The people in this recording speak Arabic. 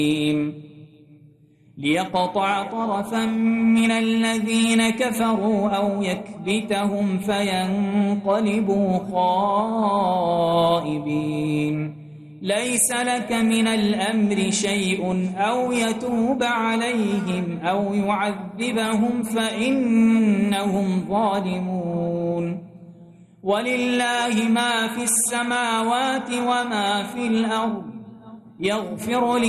ليقطع طرفا من الذين كفروا أو يكبتهم فينقلبوا خائبين ليس لك من الأمر شيء أو يتوب عليهم أو يعذبهم فإنهم ظالمون ولله ما في السماوات وما في الأرض يغفر